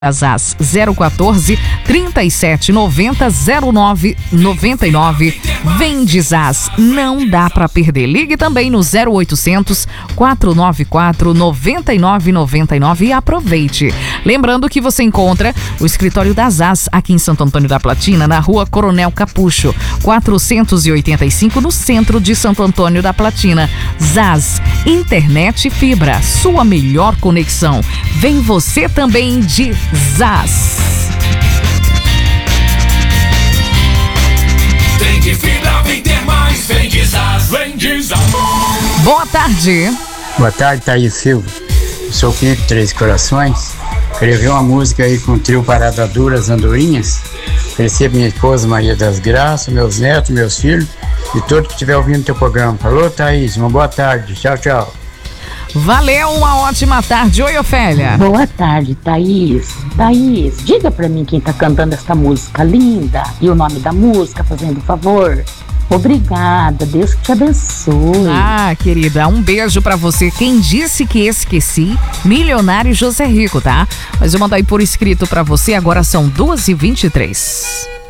Zaz 014 3790 0999. Vende Zaz, não dá pra perder. Ligue também no 0800 494 9999 e aproveite. Lembrando que você encontra o escritório da Zaz aqui em Santo Antônio da Platina, na rua Coronel Capucho, 485, no centro de Santo Antônio da Platina. Zaz, internet fibra, sua melhor conexão. Vem você também de Zaz. Tem de fibra, vem ter mais, vem de Zaz, vem de Zaz. Boa tarde. Boa tarde, Thaís Silva. Eu sou o Felipe Três Corações. Queria ver uma música aí com o trio Parada Dura, as Andorinhas. Oferecer minha esposa Maria das Graças, meus netos, meus filhos e todo que estiver ouvindo teu programa. Falou, Thaís, uma boa tarde. Tchau, tchau. Valeu, uma ótima tarde. Oi, Ofélia. Boa tarde, Thaís. Thaís, diga pra mim quem tá cantando essa música linda e o nome da música, fazendo favor. Obrigada, Deus que te abençoe. Ah, querida, um beijo pra você. Quem disse que esqueci? Milionário José Rico, tá? Mas eu mando aí por escrito pra você, agora são 2h23.